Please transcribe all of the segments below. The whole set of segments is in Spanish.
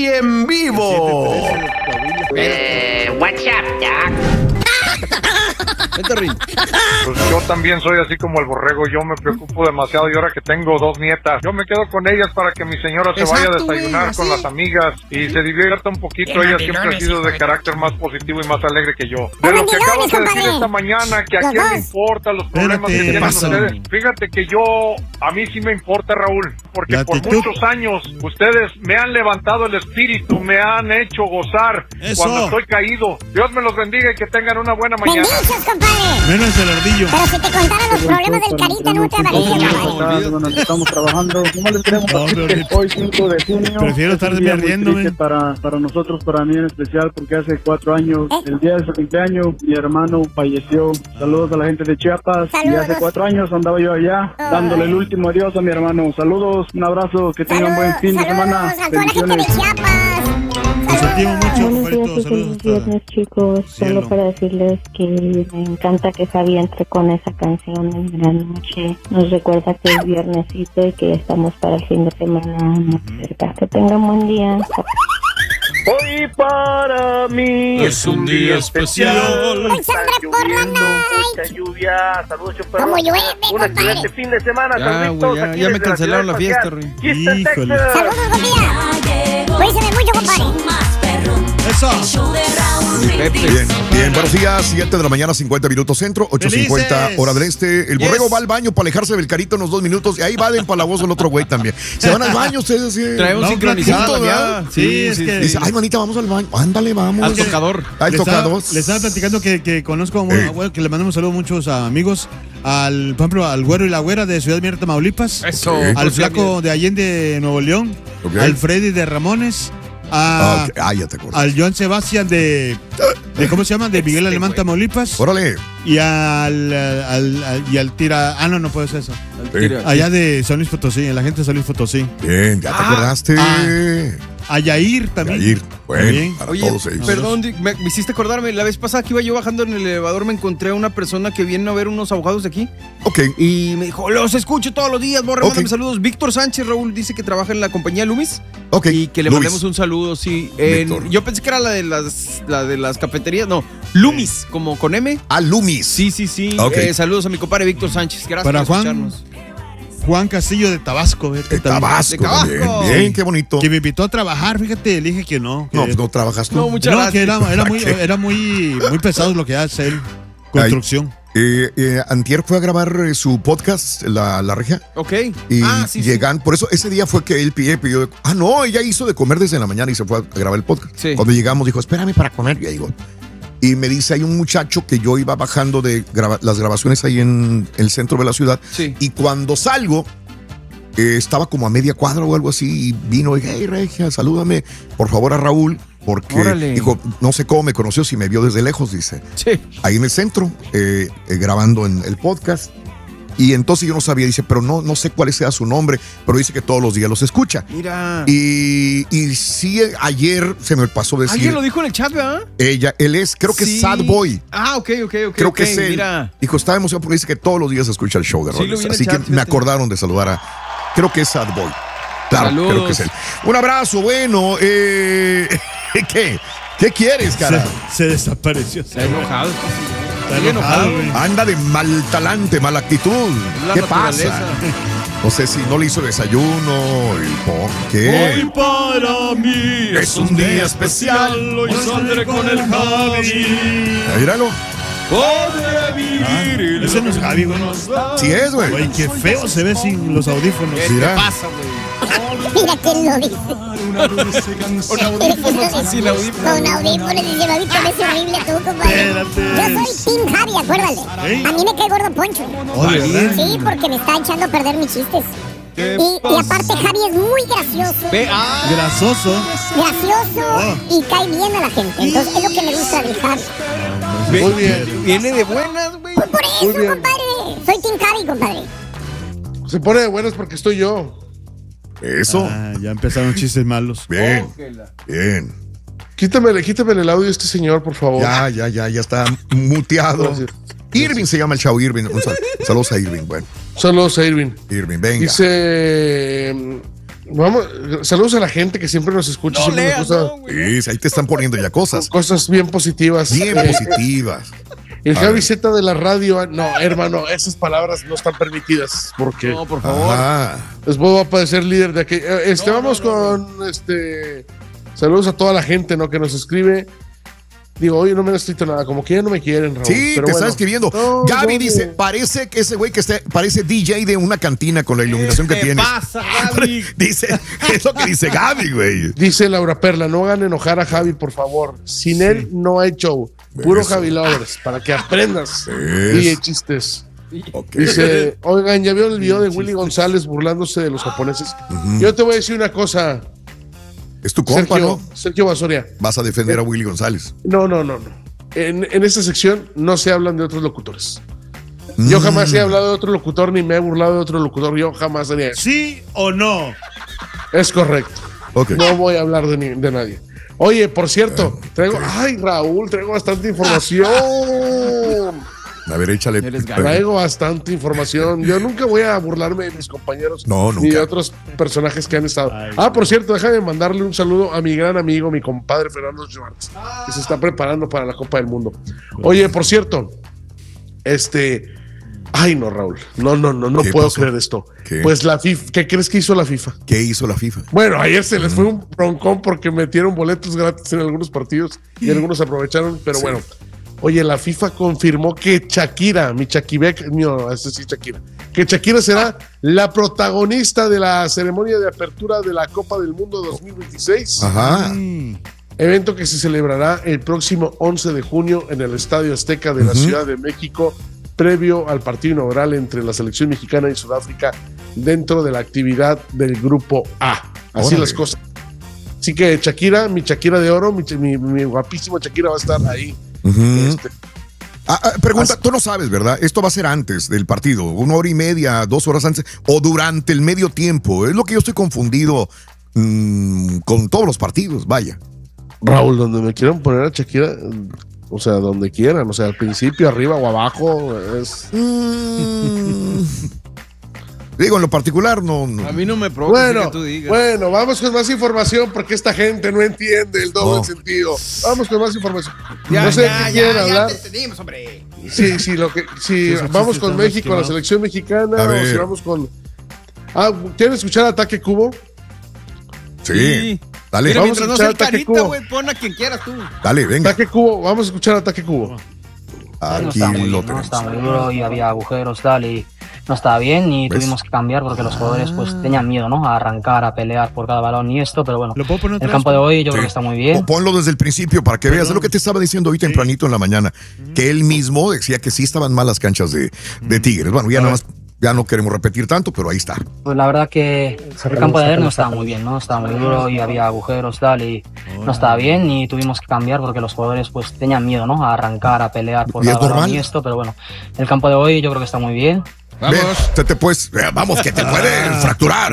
en vivo. What's up, Doc? Pues yo también soy así como el borrego, yo me preocupo demasiado y ahora que tengo 2 nietas, yo me quedo con ellas para que mi señora se vaya a desayunar con las amigas y se divierta un poquito. Ella siempre ha sido de carácter más positivo y más alegre que yo. De lo que acabas de decir esta mañana, que a quién le importa los problemas que tienen ustedes, fíjate que a mí sí me importa, Raúl, porque por muchos años ustedes me han levantado el espíritu, me han hecho gozar cuando estoy caído. Dios me los bendiga y que tengan una buena mañana. Bendiciones, compadre. Menos el ardillo. Pero si te contaran los problemas del Carita, no te amaría, compadre. Estamos trabajando. ¿Cómo les queremos decir que hoy 5 de junio? Prefiero estarme riéndome. Para nosotros, para mí en especial, porque hace 4 años, el día de su cumpleaños, mi hermano falleció. Saludos a la gente de Chiapas. Y hace 4 años andaba yo allá, dándole el último adiós a mi hermano. Saludos, un abrazo, que tengan buen fin de semana. Bendiciones. Nos sentimos mucho. Buenos días, chicos. Solo para decirles que me encanta que Javi entre con esa canción en la noche. Nos recuerda que es viernesito y que estamos para el fin de semana más cerca. Que tengan buen día. Hoy para mí es un día especial. Sandra por la night. Mucha lluvia. Saludos, chofer. Como llueve, un excelente fin de semana. Ya me cancelaron la fiesta, Rui. Híjole. Saludos, Sofía. Cuídense mucho, compadre. Eso. Bien, buenos días, 7 de la mañana, 50 minutos centro, 8:50 hora del este. El borrego va al baño para alejarse del Carito unos 2 minutos y ahí va de empalagoso el otro güey también. Se van al baño ustedes. Traemos sincronizado ya. Sí, es que dice, ay, manita, vamos al baño. Ándale, vamos. Al tocador. Al tocador. Les estaba platicando que conozco a un güey que le mandamos saludos a muchos amigos. Por ejemplo, al güero y la güera de Ciudad Mierda, Tamaulipas. Eso. Al flaco de Allende, Nuevo León. Al Freddy de Ramones. Ya te acordás. Al Joan Sebastián de ¿cómo se llama? De Miguel Alemán, Tamaulipas. Órale. Y al tira. No puede ser eso. Allá de San Luis Potosí, la gente de San Luis Potosí. Bien, ya te acordaste. A Yair también. Yair, bueno, también. para Oye, todos ellos. perdón, me hiciste acordarme. La vez pasada que iba yo bajando en el elevador me encontré a una persona que viene a ver unos abogados de aquí. Ok. Y me dijo, los escucho todos los días, Borre, mándame saludos. Víctor Sánchez, Raúl, dice que trabaja en la compañía Lumis. Ok. Y que le mandemos un saludo, sí. Yo pensé que era la de las cafeterías. No, Lumis, como con M. Lumis. Sí. Okay. Saludos a mi compadre Víctor Sánchez. Gracias Para por escucharnos. Juan Castillo de Tabasco. De Tabasco. Bien, qué bonito. Que me invitó a trabajar, fíjate, le dije que no. No, pues no trabajas tú. No, muchas gracias. Que era muy pesado lo que hace él. Construcción. Antier fue a grabar su podcast, La Regia. Ok. Y llegan, por eso ese día fue que él pidió. Ella hizo de comer desde la mañana y se fue a grabar el podcast. Sí. Cuando llegamos dijo, espérame para comer. Y digo, y me dice, hay un muchacho que yo iba bajando de las grabaciones ahí en el centro de la ciudad. Sí. Y cuando salgo, estaba como a media cuadra o algo así, y vino y dije, hey, Regia, salúdame, por favor, a Raúl. Porque dijo, no sé cómo me conoció, si me vio desde lejos, dice. Sí. Ahí en el centro, grabando en el podcast. Y entonces yo no sabía, dice, pero no sé cuál sea su nombre, pero dice que todos los días los escucha. Mira. Y sí, ayer se me pasó decir. ¿Alguien lo dijo en el chat, verdad? Él es, creo que es Sad Boy. Ok. Creo que es él. Mira. Dijo, estaba emocionado porque dice que todos los días escucha el show de Rollins. Así que me acordaron de saludar creo que es Sad Boy. Claro, saludos. Creo que es él. Un abrazo, bueno. ¿Qué quieres, cara? Se desapareció. Se ha enojado. Está enojado. Anda de mal talante, mala actitud. ¿Qué pasa? No sé si no le hizo desayuno. ¿Qué? Hoy para mí es un día especial. Hoy saldré con el Javi. Míralo. Podré vivir. Ese no es Javi, güey. Sí es, güey. Güey, qué feo se ve sin los audífonos. ¿Qué pasa, güey? Mira quién lo dice. Con audífonos, sin audífonos. Con audífonos, dice, Babi, te ves horrible tú, compadre. Yo soy Team Javi, acuérdale. A mí me cae gordo Poncho. Sí, porque me está echando a perder mis chistes. Y aparte Javi es muy gracioso. Grasoso. Gracioso y cae bien a la gente. Entonces es lo que me gusta de Javi. Muy bien. Viene de buenas, güey. Pues por eso, compadre. Soy Team Javi, compadre. Se pone de buenas porque estoy yo. Eso. Ya empezaron chistes malos. Bien. Quítamele el audio a este señor, por favor. Ya está muteado. Gracias. Irving se llama el chavo, Irving. Saludos a Irving, bueno. Saludos a Irving. Irving, venga. Dice, Vamos, saludos a la gente que siempre nos escucha. No leas, ahí te están poniendo ya cosas. Cosas bien positivas. Bien positivas. El Javi Z de la radio, no, hermano, esas palabras no están permitidas. Porque. No, por favor. Después va a parecer líder de aquí. Vamos con saludos a toda la gente, ¿no? Que nos escribe. Digo, oye, no me han escrito nada, como que ya no me quieren, Raúl. Sí, pero te está escribiendo. Gaby dice, parece que ese güey parece DJ de una cantina con la iluminación que tiene. ¿Qué pasa, Gaby? Dice, es lo que dice Gaby, güey. Dice Laura Perla, no hagan enojar a Javi, por favor. Sin él no hay show. Puro Javi Lovers, para que aprendas. Y chistes. Okay. Dice, oigan, ¿ya vieron el video de Willy González burlándose de los japoneses? Yo te voy a decir una cosa. Es tu compa, ¿no? Sergio Basoria. ¿Vas a defender a Willy González? No. En esta sección no se hablan de otros locutores. Yo jamás he hablado de otro locutor ni me he burlado de otro locutor. Yo jamás haría eso. ¿Sí o no? Es correcto. Okay. No voy a hablar de nadie. Oye, por cierto, Raúl, traigo bastante información. A ver, échale. Traigo bastante información. Yo nunca voy a burlarme de mis compañeros ni de otros personajes que han estado. Por cierto, déjame mandarle un saludo a mi gran amigo, mi compadre Fernando Schwartz, que se está preparando para la Copa del Mundo. Oye, por cierto, ay, no, Raúl. No puedo creer esto. ¿Qué? Pues la FIFA, ¿qué crees que hizo la FIFA? ¿Qué hizo la FIFA? Bueno, ayer se les fue un broncón porque metieron boletos gratis en algunos partidos y algunos aprovecharon, pero bueno. Oye, la FIFA confirmó que Shakira, que Shakira será la protagonista de la ceremonia de apertura de la Copa del Mundo 2026. Ajá. Evento que se celebrará el próximo 11 de junio en el Estadio Azteca de la Ciudad de México, previo al partido inaugural entre la selección mexicana y Sudáfrica dentro de la actividad del Grupo A. Así las cosas. Así que Shakira, mi Shakira de oro, mi guapísima Shakira va a estar ahí. Pregunta, tú no sabes, ¿verdad? Esto va a ser antes del partido, 1 hora y media, 2 horas antes, o durante el medio tiempo. Es lo que yo estoy confundido con todos los partidos, vaya. Raúl, donde me quieran poner a Shakira, o sea, donde quieran, o sea, al principio, arriba o abajo, es... Digo, en lo particular, no. A mí no me provoca que tú digas. Bueno, vamos con más información porque esta gente no entiende el doble sentido. Vamos con más información. No sé qué quieren hablar. Ya te entendimos, hombre. Sí, vamos con México, la selección mexicana, o si vamos con... ¿Quieren escuchar Ataque Cubo? Sí. Dale. Mira, vamos a escuchar Ataque Cubo. Wey, pon a quien quieras tú. Dale, venga. Ataque Cubo, vamos a escuchar Ataque Cubo. Aquí lo tenemos. No estaba muy duro y había agujeros, tal, y no estaba bien y tuvimos que cambiar porque los jugadores pues tenían miedo, ¿no? A arrancar, a pelear por cada balón y esto, pero bueno, el campo de hoy yo creo que está muy bien. Ponlo desde el principio para que veas, es lo que te estaba diciendo hoy tempranito en la mañana, que él mismo decía que sí estaban mal las canchas de Tigres. Bueno, ya nada más, ya no queremos repetir tanto, pero ahí está. Pues la verdad que el campo de ayer no estaba muy bien, ¿no? Estaba muy duro y había agujeros, tal, y no estaba bien y tuvimos que cambiar porque los jugadores pues tenían miedo, ¿no? A arrancar, a pelear por cada balón y esto, pero bueno, el campo de hoy yo creo que está muy bien. Vamos. Vamos, que te pueden fracturar.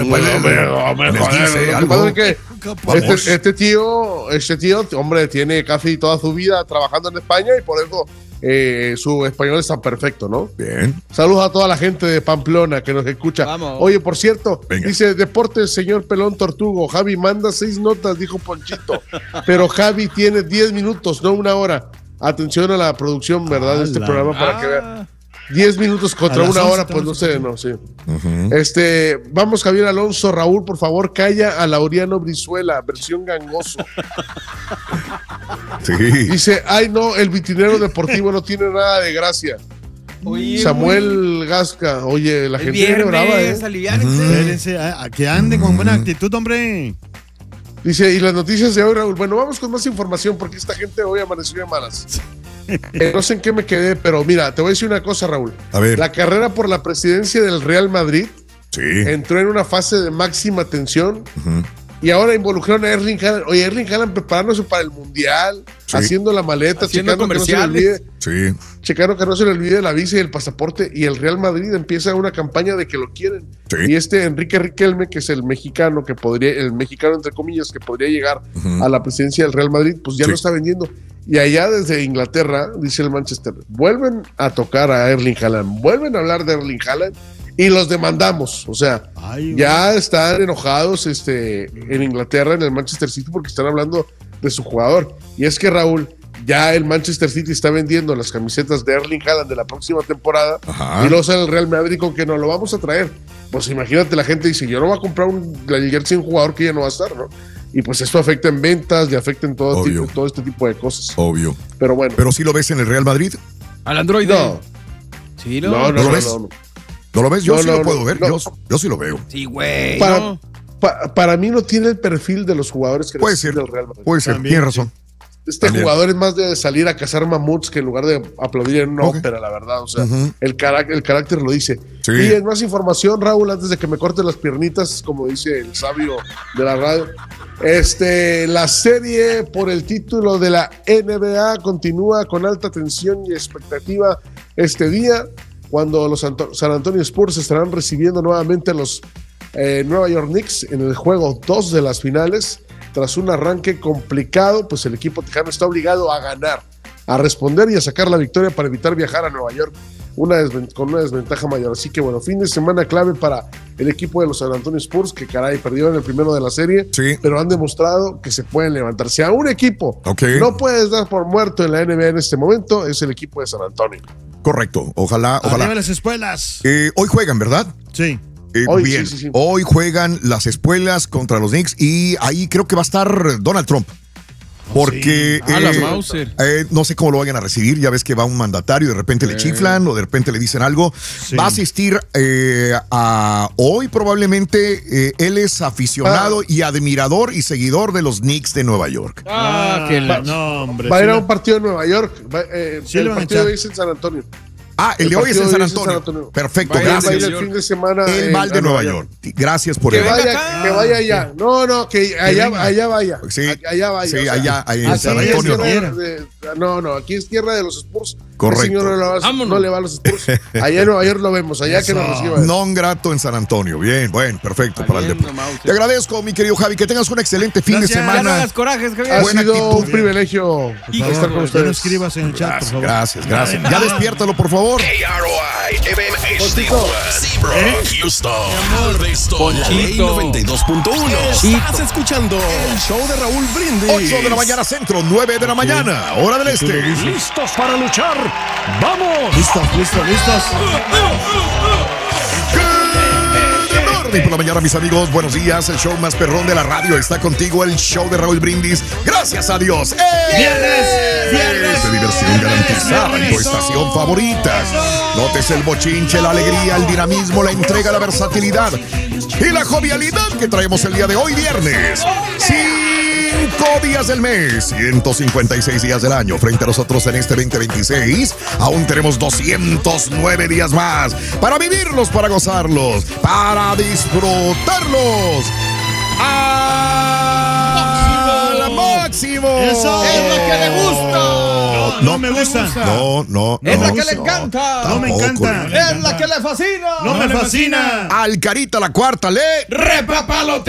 Este tío, hombre, tiene casi toda su vida trabajando en España y por eso su español es tan perfecto, ¿no? Bien. Saludos a toda la gente de Pamplona que nos escucha. Vamos. Oye, por cierto, dice Deportes, señor Pelón Tortugo. Javi manda 6 notas, dijo Ponchito. Pero Javi tiene 10 minutos, no 1 hora. Atención a la producción, ¿verdad? De este programa para que vean. 10 minutos contra 1 hora, pues no sé, no sé. Vamos, Javier Alonso, Raúl, por favor, calla a Laureano Brizuela, versión gangoso. Sí. Dice, ay no, el vitinero deportivo no tiene nada de gracia. Oye, Samuel Gasca, oye, la gente viene brava, Espérense, que ande con buena actitud, hombre. Dice, y las noticias de hoy, Raúl. Bueno, vamos con más información porque esta gente hoy amaneció de malas. No sé en qué me quedé, pero mira, te voy a decir una cosa, Raúl. A ver. La carrera por la presidencia del Real Madrid entró en una fase de máxima tensión y ahora involucraron a Erling Haaland. Oye, Erling Haaland preparándose para el Mundial, haciendo la maleta, checando que no se le olvide. Checando que no se le olvide la visa y el pasaporte, y el Real Madrid empieza una campaña de que lo quieren. Y Enrique Riquelme, que es el mexicano entre comillas, que podría llegar a la presidencia del Real Madrid, pues ya lo está vendiendo. Y allá desde Inglaterra, dice el Manchester, vuelven a tocar a Erling Haaland, vuelven a hablar de Erling Haaland, y los demandamos. O sea, ya están enojados en Inglaterra, en el Manchester City, porque están hablando de su jugador. Y es que, Raúl, ya el Manchester City está vendiendo las camisetas de Erling Haaland de la próxima temporada. Y luego sale el Real Madrid con que nos lo vamos a traer. Pues imagínate, la gente dice, yo no voy a comprar el jersey de un jugador que ya no va a estar, ¿no? Y pues esto afecta en ventas y afecta en todo este tipo de cosas. Obvio. Pero bueno. ¿Pero sí lo ves en el Real Madrid? Al Android. No. ¿Sí, no? ¿No lo ves? ¿No lo ves? Yo sí lo puedo ver. Yo sí lo veo. Sí, güey. Para mí no tiene el perfil de los jugadores que puede ser del Real Madrid. Puede ser, tiene razón. Jugador es más de salir a cazar mamuts que en lugar de aplaudir en una ópera, la verdad. O sea, el carácter lo dice. Sí. Y en más información, Raúl, antes de que me corten las piernitas, como dice el sabio de la radio, la serie por el título de la NBA continúa con alta tensión y expectativa este día, cuando los San Antonio Spurs estarán recibiendo nuevamente a los Nueva York Knicks en el juego 2 de las finales. Tras un arranque complicado, pues el equipo tejano está obligado a ganar, a responder y a sacar la victoria para evitar viajar a Nueva York con una desventaja mayor. Así que bueno, fin de semana clave para el equipo de los San Antonio Spurs, que caray, perdieron el primero de la serie, pero han demostrado que se pueden levantar. Si a un equipo no puedes dar por muerto en la NBA en este momento, es el equipo de San Antonio. Correcto, ojalá. Arriba las espuelas. Hoy juegan, ¿verdad? Sí. Bien, sí. Hoy juegan las espuelas contra los Knicks y ahí creo que va a estar Donald Trump. Porque no sé cómo lo vayan a recibir. Ya ves que va un mandatario, de repente le chiflan o de repente le dicen algo. Va a asistir hoy probablemente. Él es aficionado y admirador y seguidor de los Knicks de Nueva York. Va a ir a un partido de Nueva York. El partido de hoy es en San Antonio. El de hoy es en San Antonio. Perfecto, gracias. El fin de semana. El mal de Nueva York. Gracias por que vaya allá. No, que allá vaya. Sí, allá vaya. Sí, allá en San Antonio. No, aquí es tierra de los Spurs. Correcto. El señor no le va a los Spurs. Allá en Nueva York lo vemos, allá que nos reciba. Non grato en San Antonio. Bien, bueno, perfecto para el deporte. Te agradezco, mi querido Javi, que tengas un excelente fin de semana. Ya no hagas corajes, Javier. Ha sido un privilegio estar con ustedes. No escribas en el chat, por favor. Gracias. Ya despiértalo, por favor. KROI FM HD1 Seabrook, Houston, Ley 92.1. Estás escuchando el show de Raúl Brindis. 8 de la mañana centro, 9 de la mañana, hora del este. ¿Listos para luchar? ¡Vamos! Listos. Por la mañana, mis amigos, buenos días. El show más perrón de la radio está contigo, el show de Raúl Brindis. Gracias a Dios. Viernes de diversión garantizada en tu estación favorita. Notes el bochinche, la alegría, el dinamismo, la entrega, la versatilidad y la jovialidad que traemos el día de hoy, viernes. 5 días del mes, 156 días del año. Frente a nosotros en este 2026, aún tenemos 209 días más para vivirlos, para gozarlos, para disfrutarlos. ¡Al máximo! ¡Eso! ¡Es lo que le gusta! No me gusta. No. Es la que le encanta. No me encanta. Es la que le fascina. No me fascina. Al Carita la cuarta le repapalote.